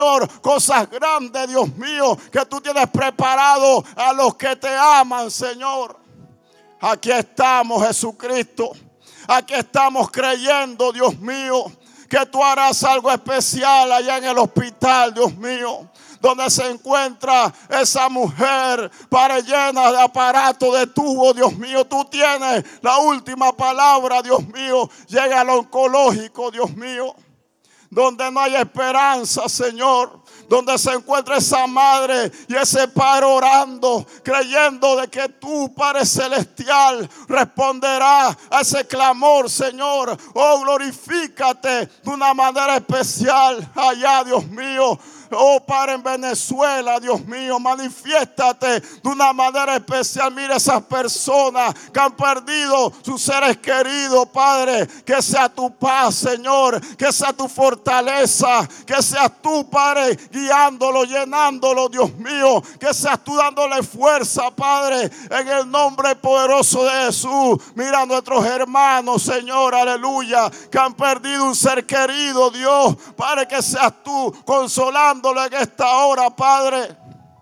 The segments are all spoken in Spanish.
cosas grandes, Dios mío, que tú tienes preparado a los que te aman, Señor. Aquí estamos, Jesucristo. Aquí estamos creyendo, Dios mío, que tú harás algo especial allá en el hospital, Dios mío, donde se encuentra esa mujer, Padre, llena de aparato, de tubo, Dios mío. Tú tienes la última palabra, Dios mío. Llega al oncológico, Dios mío, donde no hay esperanza, Señor. Donde se encuentra esa madre y ese padre orando, creyendo de que tú, Padre Celestial, responderás a ese clamor, Señor. Oh, glorifícate de una manera especial allá, Dios mío. Oh, Padre, en Venezuela, Dios mío, manifiéstate de una manera especial. Mira esas personas que han perdido sus seres queridos, Padre. Que sea tu paz, Señor. Que sea tu fortaleza. Que seas tú, Padre, guiándolo, llenándolo, Dios mío. Que seas tú dándole fuerza, Padre, en el nombre poderoso de Jesús. Mira a nuestros hermanos, Señor, aleluya, que han perdido un ser querido, Dios. Padre, que seas tú consolando en esta hora, Padre.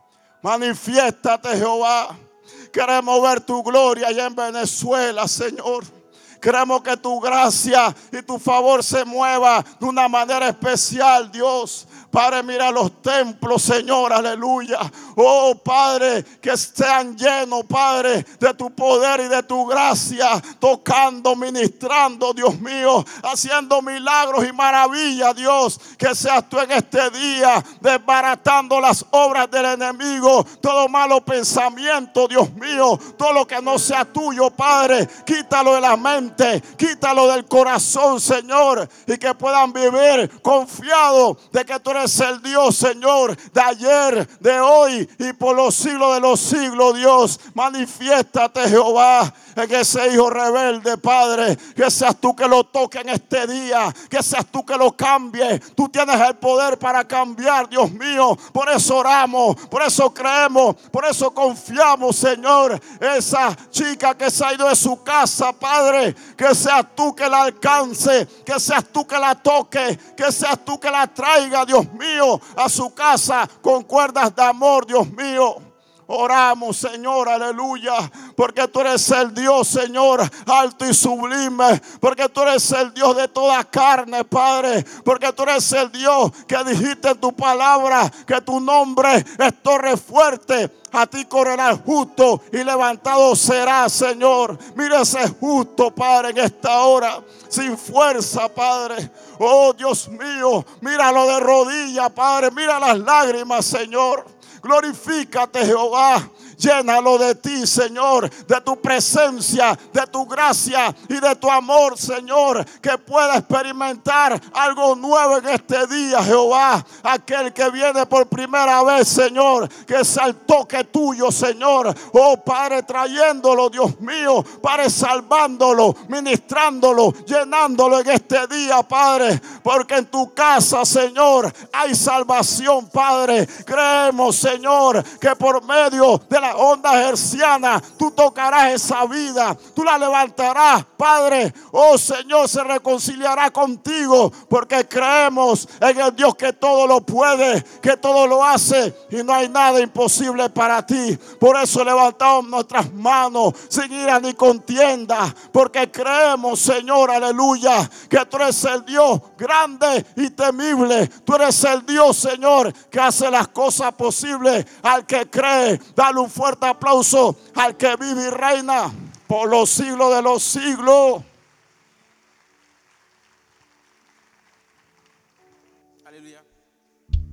Manifiéstate, Jehová. Queremos ver tu gloria allá en Venezuela, Señor. Queremos que tu gracia y tu favor se mueva de una manera especial, Dios. Padre, mira los templos, Señor, aleluya. Oh, Padre, que sean llenos, Padre, de tu poder y de tu gracia, tocando, ministrando, Dios mío, haciendo milagros y maravillas, Dios. Que seas tú en este día desbaratando las obras del enemigo, todo malo pensamiento, Dios mío, todo lo que no sea tuyo, Padre, quítalo de la mente, quítalo del corazón, Señor, y que puedan vivir confiados de que tú eres el Dios, Señor, de ayer, de hoy y por los siglos de los siglos, Dios. Manifiéstate, Jehová, en ese hijo rebelde, Padre. Que seas tú que lo toque en este día, que seas tú que lo cambie. Tú tienes el poder para cambiar, Dios mío. Por eso oramos, por eso creemos, por eso confiamos, Señor. Esa chica que se ha ido de su casa, Padre, que seas tú que la alcance, que seas tú que la toque, que seas tú que la traiga, Dios mío, a su casa con cuerdas de amor, Dios mío. Oramos, Señor, aleluya, porque tú eres el Dios, Señor, alto y sublime, porque tú eres el Dios de toda carne, Padre, porque tú eres el Dios que dijiste en tu palabra que tu nombre es torre fuerte. A ti correrá el justo y levantado será, Señor. Mira ese justo, Padre, en esta hora, sin fuerza, Padre. Oh, Dios mío, míralo de rodillas, Padre. Mira las lágrimas, Señor. Glorifícate, Jehová. Llénalo de ti, Señor, de tu presencia, de tu gracia y de tu amor, Señor, que pueda experimentar algo nuevo en este día, Jehová. Aquel que viene por primera vez, Señor, que es al toque tuyo, Señor. Oh, Padre, trayéndolo, Dios mío, Padre, salvándolo, ministrándolo, llenándolo en este día, Padre, porque en tu casa, Señor, hay salvación, Padre. Creemos, Señor, que por medio de la onda herciana tú tocarás esa vida, tú la levantarás, Padre. Oh, Señor, se reconciliará contigo, porque creemos en el Dios que todo lo puede, que todo lo hace y no hay nada imposible para ti. Por eso levantamos nuestras manos sin ira ni contienda, porque creemos, Señor, aleluya, que tú eres el Dios grande y temible. Tú eres el Dios, Señor, que hace las cosas posibles al que cree. Dale un fuerte aplauso al que vive y reina por los siglos de los siglos. Aleluya.